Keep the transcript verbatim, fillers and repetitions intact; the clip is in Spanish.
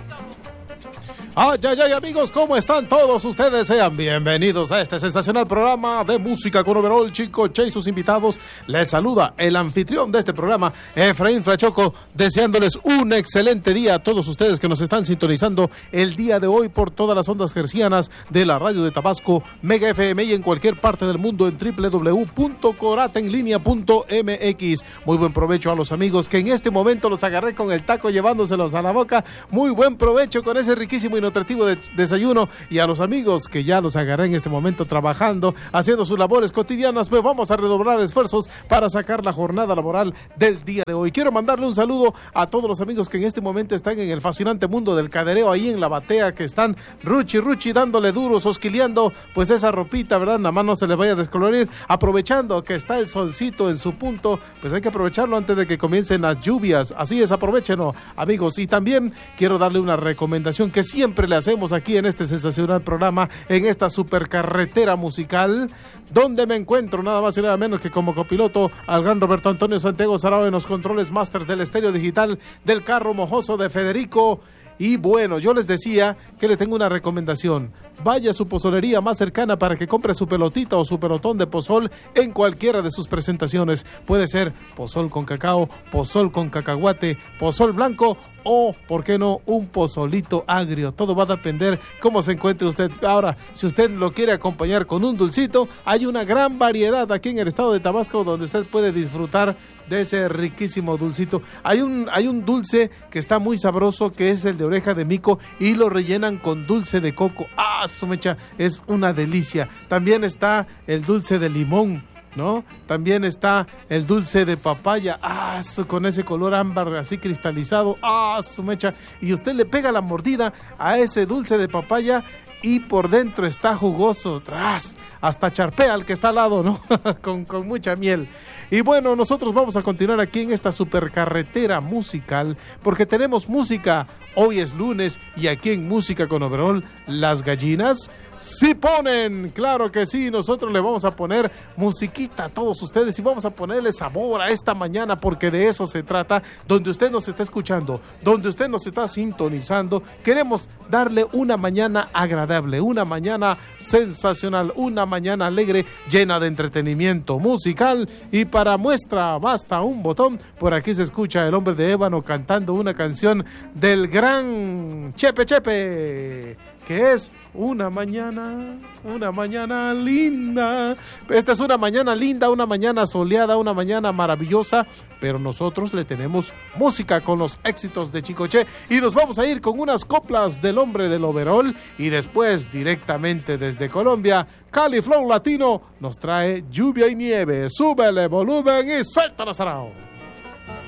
Ay, ay, ay, amigos, ¿cómo están todos ustedes? Sean bienvenidos a este sensacional programa de música con overall. Chicoche y sus invitados. Les saluda el anfitrión de este programa, Efraín Frachoco, deseándoles un excelente día a todos ustedes que nos están sintonizando el día de hoy por todas las ondas hercianas de la radio de Tabasco, Mega F M y en cualquier parte del mundo en doble u doble u doble u punto coratenlinea punto m x. Muy buen provecho a los amigos que en este momento los agarré con el taco llevándoselos a la boca. Muy buen provecho con ese riquísimo y nutritivo de desayuno, y a los amigos que ya los agarré en este momento trabajando, haciendo sus labores cotidianas, pues vamos a redoblar esfuerzos para sacar la jornada laboral del día de hoy. Quiero mandarle un saludo a todos los amigos que en este momento están en el fascinante mundo del cadereo, ahí en la batea, que están ruchi ruchi dándole duros, osquiliando pues esa ropita, ¿verdad? Nada más no se les vaya a descolorir, aprovechando que está el solcito en su punto, pues hay que aprovecharlo antes de que comiencen las lluvias. Así es, aprovechenlo, amigos. Y también quiero darle una recomendación que siempre le hacemos aquí en este sensacional programa, en esta supercarretera musical, donde me encuentro nada más y nada menos que como copiloto al gran Roberto Antonio Santiago Sarao en los controles máster del estéreo digital del carro mojoso de Federico. Y bueno, yo les decía que le tengo una recomendación. Vaya a su pozolería más cercana para que compre su pelotita o su pelotón de pozol en cualquiera de sus presentaciones. Puede ser pozol con cacao, pozol con cacahuate, pozol blanco o, ¿por qué no, un pozolito agrio? Todo va a depender cómo se encuentre usted. Ahora, si usted lo quiere acompañar con un dulcito, hay una gran variedad aquí en el estado de Tabasco donde usted puede disfrutar de ese riquísimo dulcito. Hay un, hay un dulce que está muy sabroso, que es el de oreja de mico, y lo rellenan con dulce de coco. ¡Ah, su mecha! Es una delicia. También está el dulce de limón, ¿no? También está el dulce de papaya, ah, su, con ese color ámbar así cristalizado, ah, su mecha, y usted le pega la mordida a ese dulce de papaya y por dentro está jugoso, tras, hasta charpea al que está al lado, ¿no? con, con mucha miel. Y bueno, nosotros vamos a continuar aquí en esta supercarretera musical, porque tenemos música. Hoy es lunes y aquí en Música con Overall, las gallinas sí ponen, claro que sí. Nosotros le vamos a poner musiquita a todos ustedes y vamos a ponerle sabor a esta mañana, porque de eso se trata. Donde usted nos está escuchando, donde usted nos está sintonizando, queremos darle una mañana agradable, una mañana sensacional, una mañana alegre, llena de entretenimiento musical. Y para muestra basta un botón. Por aquí se escucha el hombre de ébano cantando una canción del gran Chepe Chepe, que es Una mañana, una mañana linda. Esta es una mañana linda, una mañana soleada, una mañana maravillosa, pero nosotros le tenemos música con los éxitos de Chicoche y nos vamos a ir con unas coplas del hombre del overall, y después directamente desde Colombia, Cali Flow Latino nos trae Lluvia y Nieve. Súbele volumen y suéltala, Sarao.